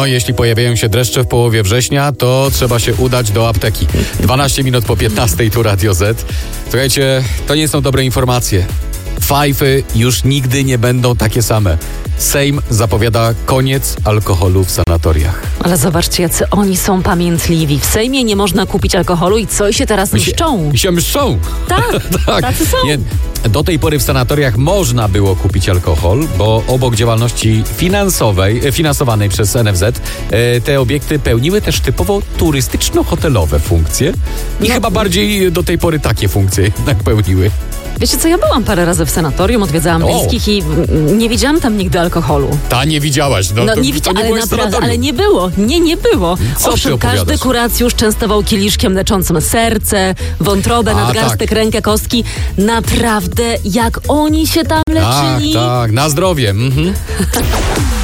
No, jeśli pojawiają się dreszcze w połowie września, to trzeba się udać do apteki. 12 minut po 15 tu Radio Z. Słuchajcie, to nie są dobre informacje. Fajfy już nigdy nie będą takie same. Sejm zapowiada koniec alkoholu w sanatoriach. Ale zobaczcie, jacy oni są pamiętliwi. W Sejmie nie można kupić alkoholu i co się teraz mszczą? I się mszczą. Tak, Tak. tacy są. Nie, do tej pory w sanatoriach można było kupić alkohol, bo obok działalności finansowanej przez NFZ te obiekty pełniły też typowo turystyczno-hotelowe funkcje i chyba bardziej do tej pory takie funkcje jednak pełniły. Wiecie co, ja byłam parę razy w sanatorium, odwiedzałam bliskich i nie widziałam tam nigdy alkoholu. Nie widziałaś. No nie widziałam, ale naprawdę, ale nie było. Nie było. Co ty Owszem, opowiadasz? każdy kuracjusz częstował kieliszkiem leczącym serce, wątrobę, nadgarstek, rękę, kostki. Naprawdę, jak oni się tam leczyli. Tak, na zdrowie.